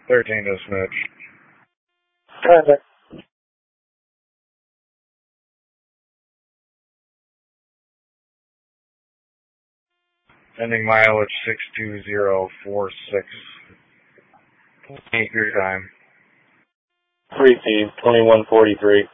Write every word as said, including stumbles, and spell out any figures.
thirteen to Smith. Traffic. Ending mileage six two zero four six. Eight your time. three P, twenty-one forty-three.